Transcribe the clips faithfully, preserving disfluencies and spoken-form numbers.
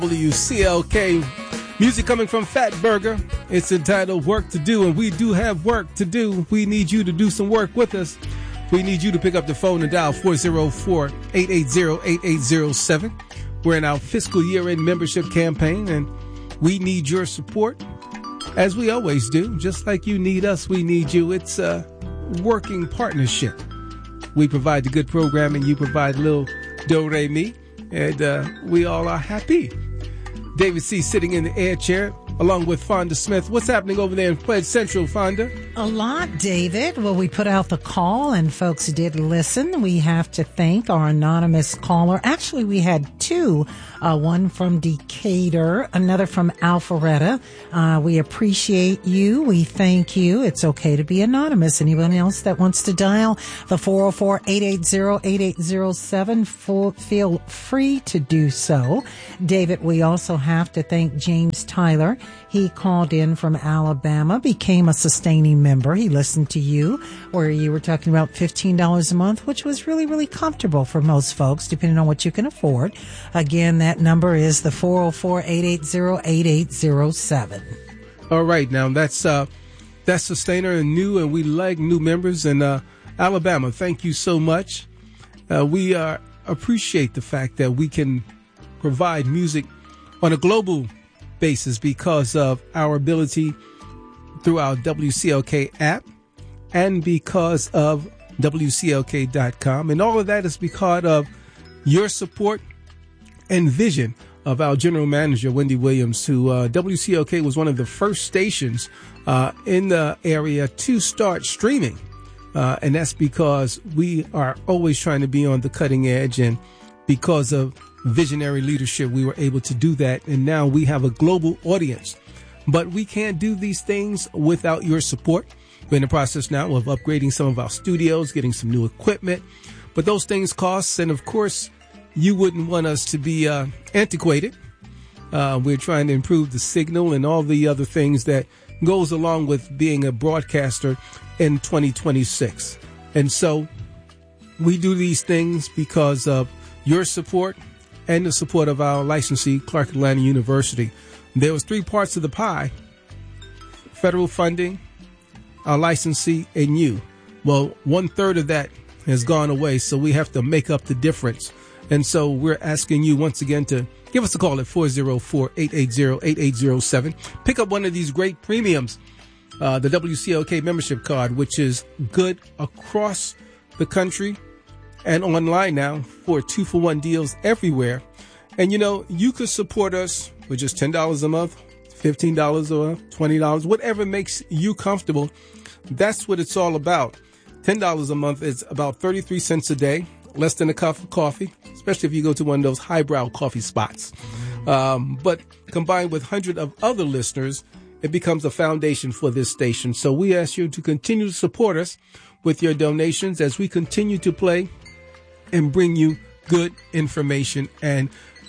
W C L K. Music coming from Fat Burger. It's entitled Work to Do, and we do have work to do. We need you to do some work with us. We need you to pick up the phone and dial four oh four, eight eight zero, eight eight zero seven. We're in our fiscal year-end membership campaign, and we need your support, as we always do. Just like you need us, we need you. It's a working partnership. We provide the good programming, you provide a little do-re-mi, and uh, we all are happy. David C. sitting in the air chair along with Fonda Smith. What's happening over there in Pledge Central, Fonda? A lot, David. Well, we put out the call and folks did listen. We have to thank our anonymous caller. Actually, we had two, uh, one from Decatur, another from Alpharetta. Uh, we appreciate you. We thank you. It's okay to be anonymous. Anyone else that wants to dial the four oh four, eight eight zero, eight eight zero seven, feel free to do so. David, we also have to thank James Tyler. He called in from Alabama, became a sustaining member. He listened to you where you were talking about fifteen dollars a month, which was really, really comfortable for most folks, depending on what you can afford. Again, that number is the four oh four, eight eight zero, eight eight zero seven. All right. Now, that's uh, that's Sustainer and new, and we like new members. And uh, Alabama, thank you so much. Uh, we uh, appreciate the fact that we can provide music on a global basis because of our ability through our W C L K app and because of W C L K dot com. And all of that is because of your support and vision of our general manager, Wendy Williams, who uh, W C L K was one of the first stations uh, in the area to start streaming. Uh, and that's because we are always trying to be on the cutting edge, and because of visionary leadership, we were able to do that. And now we have a global audience. But we can't do these things without your support. We're in the process now of upgrading some of our studios, getting some new equipment. But those things cost. And of course, you wouldn't want us to be uh, antiquated. Uh, we're trying to improve the signal and all the other things that goes along with being a broadcaster in twenty twenty-six. And so we do these things because of your support and the support of our licensee, Clark Atlanta University. There was three parts of the pie: federal funding, our licensee, and you. Well, one third of that has gone away, so we have to make up the difference. And so we're asking you once again to give us a call at four oh four, eight eight zero, eight eight zero seven. Pick up one of these great premiums, uh, the W C L K membership card, which is good across the country and online now for two-for-one deals everywhere. And, you know, you could support us with just ten dollars a month, fifteen dollars or twenty dollars, whatever makes you comfortable. That's what it's all about. ten dollars a month is about thirty-three cents a day, less than a cup of coffee, especially if you go to one of those highbrow coffee spots. Um, but combined with hundreds of other listeners, it becomes a foundation for this station. So we ask you to continue to support us with your donations as we continue to play and bring you good information and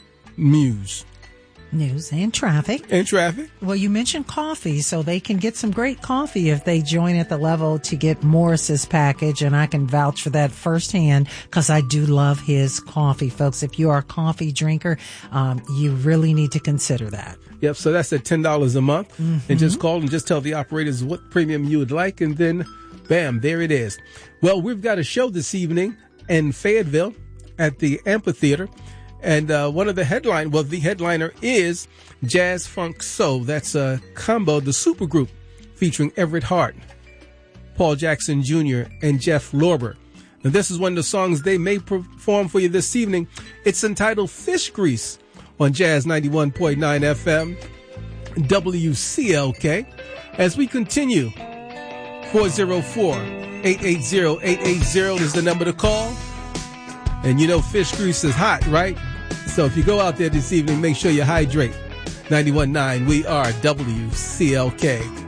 news. News and traffic. And traffic. Well, you mentioned coffee, so they can get some great coffee if they join at the level to get Morris's package, and I can vouch for that firsthand because I do love his coffee, folks. If you are a coffee drinker, um, you really need to consider that. Yep, so that's at ten dollars a month. Mm-hmm. And just call and just tell the operators what premium you would like, and then, bam, there it is. Well, we've got a show this evening in Fayetteville at the amphitheater. And uh, one of the headline, well, the headliner is Jazz Funk Soul. That's a combo, the supergroup featuring Everett Hart, Paul Jackson Junior, and Jeff Lorber. And this is one of the songs they may perform for you this evening. It's entitled Fish Grease on Jazz ninety-one point nine F M, W C L K. As we continue, four oh four, eight eight zero, eight eight zero is the number to call. And you know fish grease is hot, right? So if you go out there this evening, make sure you hydrate. ninety-one point nine, we are W C L K.